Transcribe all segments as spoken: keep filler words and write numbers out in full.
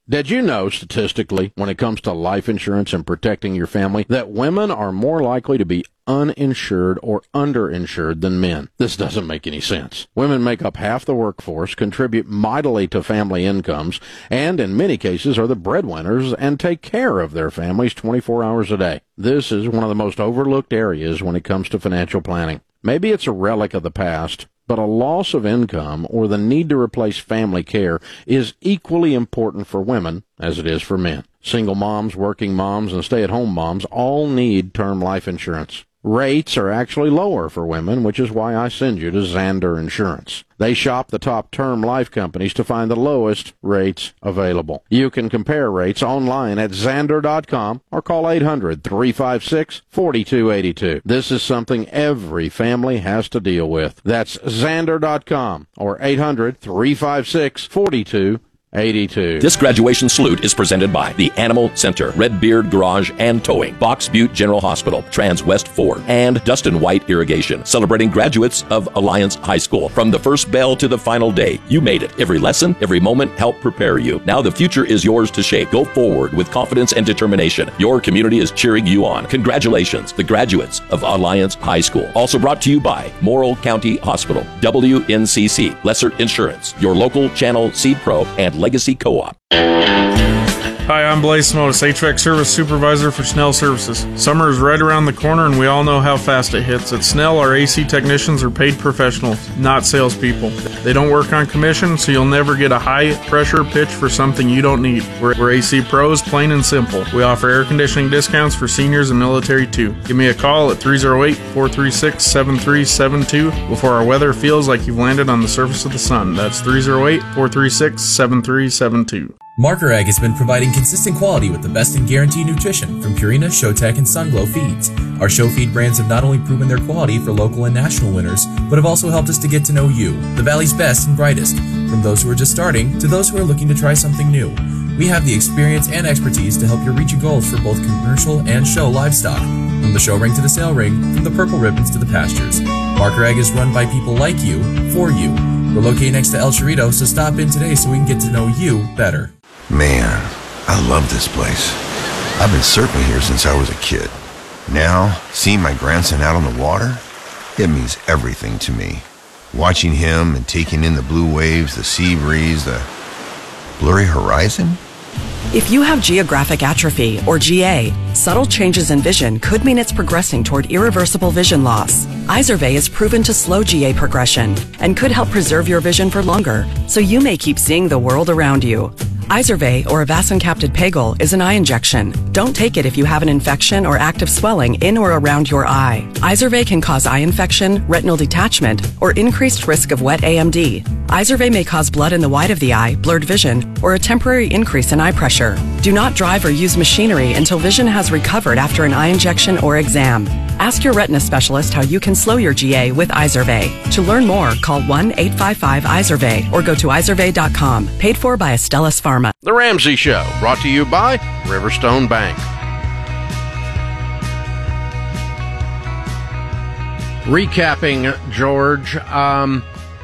Did you know, statistically, when it comes to life insurance and protecting your family, that women are more likely to be uninsured or underinsured than men? This doesn't make any sense. Women make up half the workforce, contribute mightily to family incomes, and in many cases are the breadwinners and take care of their families twenty-four hours a day. This is one of the most overlooked areas when it comes to financial planning. Maybe it's a relic of the past, but a loss of income or the need to replace family care is equally important for women as it is for men. Single moms, working moms, and stay-at-home moms all need term life insurance. Rates are actually lower for women, which is why I send you to Zander Insurance. They shop the top term life companies to find the lowest rates available. You can compare rates online at Zander dot com or call eight hundred, three five six, four two eight two. This is something every family has to deal with. That's Zander dot com or eight hundred, three five six, four two eighty-two. This graduation salute is presented by the Animal Center, Red Beard Garage and Towing, Box Butte General Hospital, Trans West Ford, and Dustin White Irrigation, celebrating graduates of Alliance High School. From the first bell to the final day, you made it. Every lesson, every moment helped prepare you. Now the future is yours to shape. Go forward with confidence and determination. Your community is cheering you on. Congratulations, the graduates of Alliance High School. Also brought to you by Morrill County Hospital, W N C C, Lessert Insurance, your local channel Seed Pro, and Legacy Co-op. Hi, I'm Blaze Smotis, H V A C Service Supervisor for Snell Services. Summer is right around the corner and we all know how fast it hits. At Snell, our A C technicians are paid professionals, not salespeople. They don't work on commission, so you'll never get a high-pressure pitch for something you don't need. We're, we're A C pros, plain and simple. We offer air conditioning discounts for seniors and military too. Give me a call at three oh eight, four three six, seven three seven two before our weather feels like you've landed on the surface of the sun. That's three oh eight, four three six, seven three seven two. Marker Ag has been providing consistent quality with the best in guaranteed nutrition from Purina, Showtech, and Sunglow feeds. Our Show Feed brands have not only proven their quality for local and national winners, but have also helped us to get to know you, the Valley's best and brightest, from those who are just starting to those who are looking to try something new. We have the experience and expertise to help you reach your goals for both commercial and show livestock, from the show ring to the sale ring, from the purple ribbons to the pastures. Marker Ag is run by people like you, for you. We're located next to El Chorrito, so stop in today so we can get to know you better. Man, I love this place. I've been surfing here since I was a kid. Now, seeing my grandson out on the water, it means everything to me. Watching him and taking in the blue waves, the sea breeze, the blurry horizon. If you have geographic atrophy, or G A, subtle changes in vision could mean it's progressing toward irreversible vision loss. Izervay is proven to slow G A progression and could help preserve your vision for longer, so you may keep seeing the world around you. Izervay, or avacincaptad pegol, is an eye injection. Don't take it if you have an infection or active swelling in or around your eye. Izervay can cause eye infection, retinal detachment, or increased risk of wet A M D. Izervay may cause blood in the white of the eye, blurred vision, or a temporary increase in eye pressure. Do not drive or use machinery until vision has recovered after an eye injection or exam. Ask your retina specialist how you can slow your G A with Izervay. To learn more, call one eight five five Izervay or go to izervay dot com. Paid for by Astellas Pharma. The Ramsey Show, brought to you by Riverstone Bank. Recapping, George, um,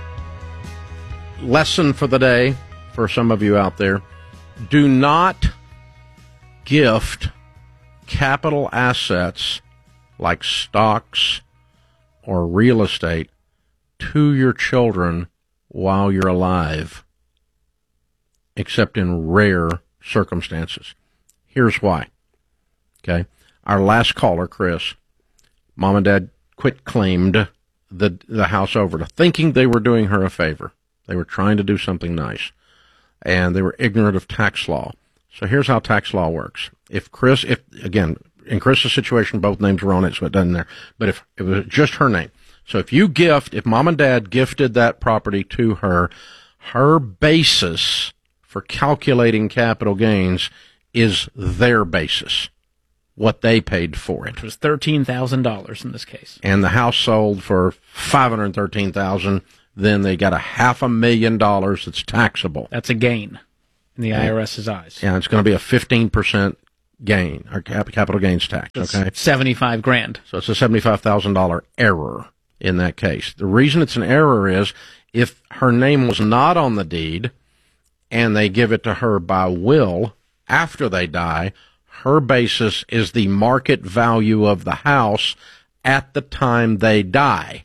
lesson for the day for some of you out there. Do not gift capital assets like stocks or real estate to your children while you're alive, except in rare circumstances. Here's why. Okay. Our last caller, Chris, mom and dad quit claimed the the house over to thinking they were doing her a favor. They were trying to do something nice, and they were ignorant of tax law. So here's how tax law works. If Chris, if again, in Chris's situation, both names were on it, so it doesn't there. But if it was just her name. So if you gift, if mom and dad gifted that property to her, her basis for calculating capital gains is their basis, what they paid for it. Which was thirteen thousand dollars in this case. And the house sold for five hundred thirteen thousand dollars. Then they got a half a million dollars that's taxable. That's a gain in the I R S's eyes. Yeah, it's going to be a fifteen percent gain, or cap- capital gains tax. It's okay, seventy-five grand. So it's a seventy-five thousand dollars error in that case. The reason it's an error is if her name was not on the deed and they give it to her by will after they die, her basis is the market value of the house at the time they die.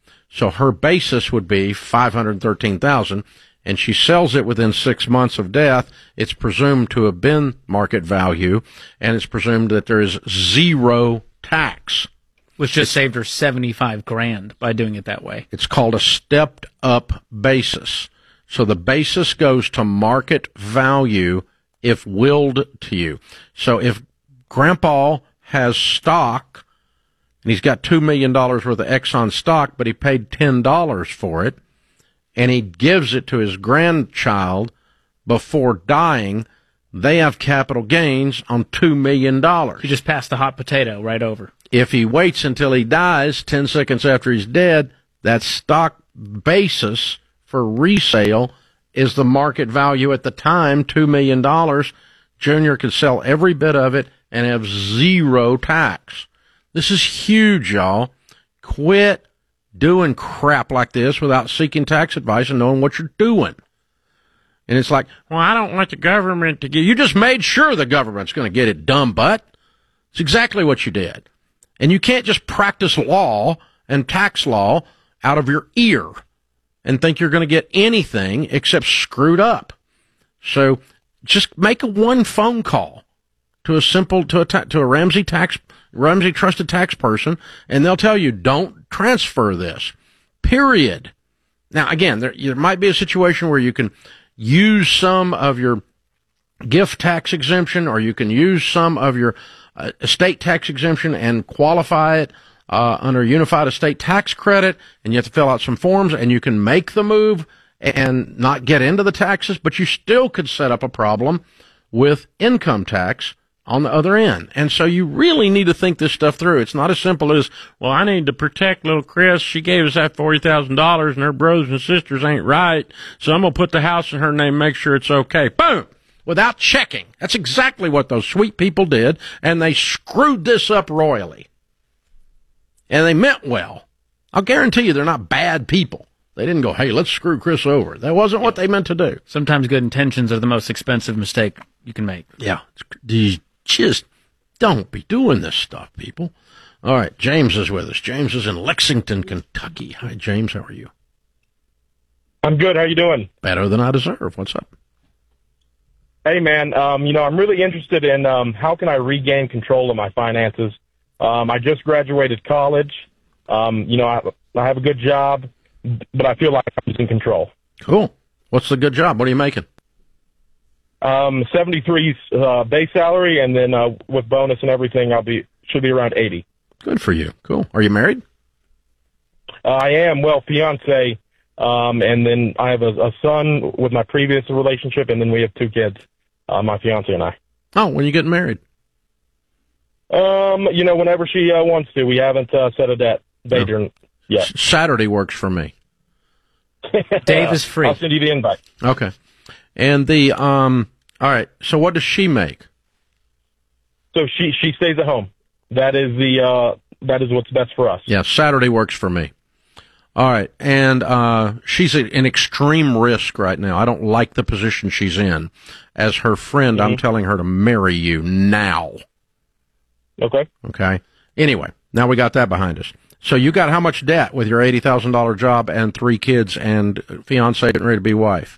So her basis would be five hundred thirteen thousand dollars, and she sells it within six months of death. It's presumed to have been market value, and it's presumed that there is zero tax. Which just saved her seventy-five grand by doing it that way. It's called a stepped up basis. So the basis goes to market value if willed to you. So if Grandpa has stock, and he's got two million dollars worth of Exxon stock, but he paid ten dollars for it, and he gives it to his grandchild before dying, they have capital gains on two million dollars. You just passed the hot potato right over. If he waits until he dies, ten seconds after he's dead, that stock basis for resale is the market value at the time, two million dollars. Junior could sell every bit of it and have zero tax. This is huge, y'all. Quit doing crap like this without seeking tax advice and knowing what you're doing. And it's like, well, I don't want the government to get... You just made sure the government's going to get it, dumb butt. It's exactly what you did. And you can't just practice law and tax law out of your ear and think you're going to get anything except screwed up. So just make a one phone call to a simple, to a, ta- to a Ramsey tax, Ramsey trusted tax person, and they'll tell you, don't transfer this, period. Now, again, there, there might be a situation where you can use some of your gift tax exemption, or you can use some of your uh, estate tax exemption and qualify it uh, under unified estate tax credit, and you have to fill out some forms, and you can make the move and not get into the taxes, but you still could set up a problem with income tax on the other end. And so you really need to think this stuff through. It's not as simple as, well, I need to protect little Chris. She gave us that forty thousand dollars, and her brothers and sisters ain't right, so I'm going to put the house in her name, make sure it's okay. Boom! Without checking. That's exactly what those sweet people did, and they screwed this up royally. And they meant well. I'll guarantee you they're not bad people. They didn't go, hey, let's screw Chris over. That wasn't what they meant to do. Sometimes good intentions are the most expensive mistake you can make. Yeah. You just don't be doing this stuff, people. All right, James is with us. James is in Lexington, Kentucky. Hi, James. How are you? I'm good. How you doing? Better than I deserve. What's up? Hey, man, um, you know, I'm really interested in um, how can I regain control of my finances. Um, I just graduated college. Um, you know, I, I have a good job, but I feel like I'm losing control. Cool. What's the good job? What are you making? Um, seventy-three uh, base salary, and then uh, with bonus and everything, I'll be should be around eighty. Good for you. Cool. Are you married? Uh, I am. Well, fiance, um, and then I have a, a son with my previous relationship, and then we have two kids, uh, my fiance and I. Oh, when are you getting married? Um, you know, whenever she uh, wants to. We haven't uh, set a date date No. yet. Saturday works for me. Dave is free. I'll send you the invite. Okay. And the, um, all right, so what does she make? So she, she stays at home. That is the, uh, that is what's best for us. Yeah, Saturday works for me. All right, and uh, she's in extreme risk right now. I don't like the position she's in. As her friend, mm-hmm. I'm telling her to marry you now. Okay. Okay. Anyway, now we got that behind us. So you got how much debt with your eighty thousand dollars job and three kids and fiance getting ready to be wife?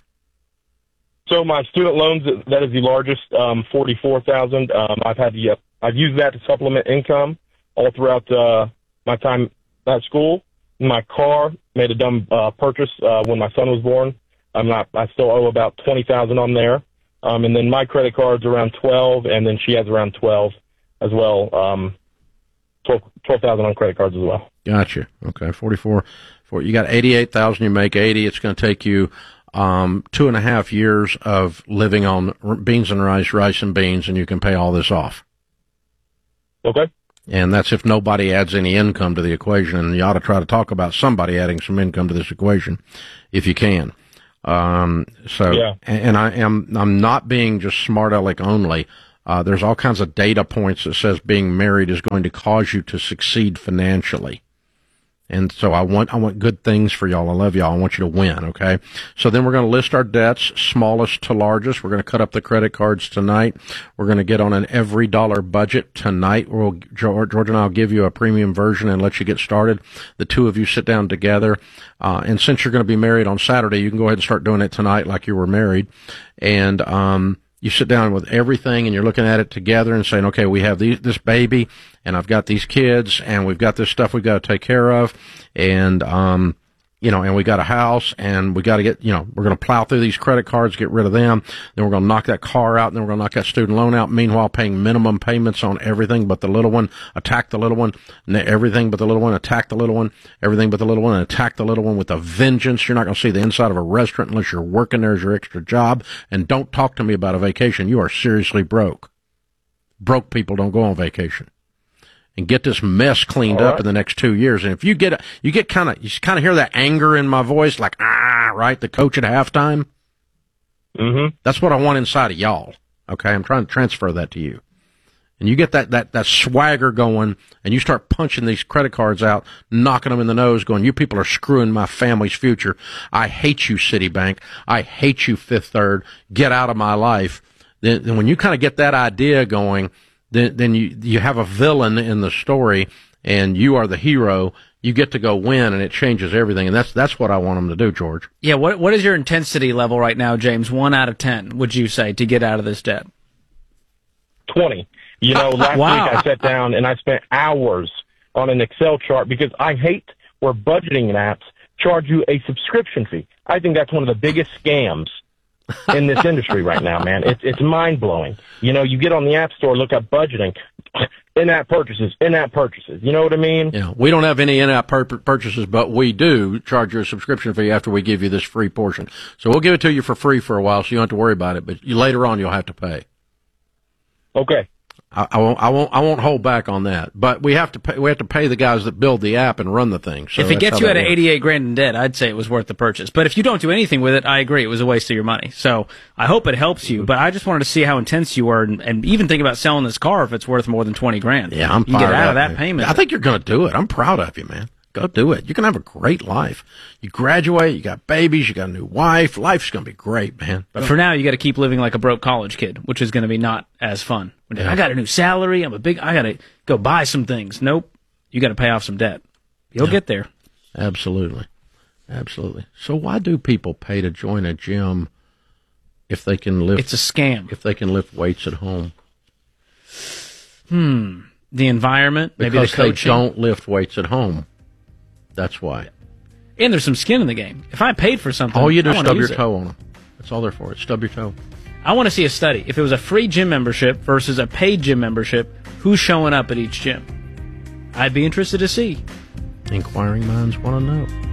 So my student loans, that is the largest, um, forty-four thousand dollars. Um, I've had the, uh, I've used that to supplement income all throughout uh, my time at school. My car, made a dumb uh, purchase uh, when my son was born. I'm not. I still owe about twenty thousand dollars on there. Um, and then my credit card's around twelve, and then she has around twelve as well. Um, twelve thousand dollars on credit cards as well. Gotcha. Okay, forty-four. For, you got eighty-eight thousand dollars, you make eighty. It's going to take you um, two and a half years of living on beans and rice, rice and beans, and you can pay all this off. Okay. And that's if nobody adds any income to the equation, and you ought to try to talk about somebody adding some income to this equation, if you can. Um, so, yeah. and I am, I'm not being just smart aleck only. Uh, there's all kinds of data points that says being married is going to cause you to succeed financially. And so I want I want good things for y'all. I love y'all. I want you to win, okay? So then we're going to list our debts, smallest to largest. We're going to cut up the credit cards tonight. We're going to get on an every dollar budget tonight. We'll, George and I will give you a premium version and let you get started. The two of you sit down together. Uh, and since you're going to be married on Saturday, you can go ahead and start doing it tonight like you were married. And um, you sit down with everything and you're looking at it together and saying, okay, we have these, this baby, and I've got these kids, and we've got this stuff we've got to take care of, and um, you know, and we got a house, and we got to get, you know, we're going to plow through these credit cards, get rid of them. Then we're going to knock that car out, and then we're going to knock that student loan out. Meanwhile, paying minimum payments on everything but the little one. Attack the little one. Everything but the little one. Attack the little one. Everything but the little one. And attack the little one with a vengeance. You're not going to see the inside of a restaurant unless you're working there as your extra job. And don't talk to me about a vacation. You are seriously broke. Broke people don't go on vacation. And get this mess cleaned All up right. in the next two years. And if you get, you get kind of, you kind of hear that anger in my voice, like, ah, right? The coach at halftime. Mm-hmm. That's what I want inside of y'all. Okay. I'm trying to transfer that to you. And you get that, that, that swagger going, and you start punching these credit cards out, knocking them in the nose, going, you people are screwing my family's future. I hate you, Citibank. I hate you, Fifth Third. Get out of my life. Then, then when you kind of get that idea going, Then, then you you have a villain in the story, and you are the hero. You get to go win, and it changes everything. And that's that's what I want them to do, George. Yeah, what what is your intensity level right now, James? One out of ten, would you say, to get out of this debt? twenty. You know, last Wow. week I sat down and I spent hours on an Excel chart because I hate where budgeting apps charge you a subscription fee. I think that's one of the biggest scams in this industry right now, man. It's it's mind blowing. You know, you get on the App Store, look up budgeting, in-app purchases, in-app purchases. You know what I mean? Yeah, we don't have any in-app pur- purchases, but we do charge you a subscription fee after we give you this free portion. So we'll give it to you for free for a while, so you don't have to worry about it. But you, later on, you'll have to pay. Okay. I, I won't. I won't. I won't hold back on that. But we have to. Pay, we have to pay the guys that build the app and run the thing. So if it that's gets how you that at works. eighty-eight grand in debt, I'd say it was worth the purchase. But if you don't do anything with it, I agree, it was a waste of your money. So I hope it helps you. But I just wanted to see how intense you were, and, and even think about selling this car if it's worth more than twenty grand. Yeah, I'm you can get fired out up, of that man. payment. I think you're going to do it. I'm proud of you, man. Go do it. You can have a great life. You graduate, you got babies, you got a new wife. Life's going to be great, man. But for now, you got to keep living like a broke college kid, which is going to be not as fun. Yeah. I got a new salary. I'm a big. I got to go buy some things. Nope. You got to pay off some debt. You'll Yeah. get there. Absolutely. Absolutely. So why do people pay to join a gym if they can lift? It's a scam. If they can lift weights at home, Hmm. The environment, maybe because the they coaching. don't lift weights at home. That's why. And there's some skin in the game. If I paid for something, All you do I is wanna stub your use it. toe on them. That's all they're for. It's stub your toe. I want to see a study. If it was a free gym membership versus a paid gym membership, who's showing up at each gym? I'd be interested to see. Inquiring minds want to know.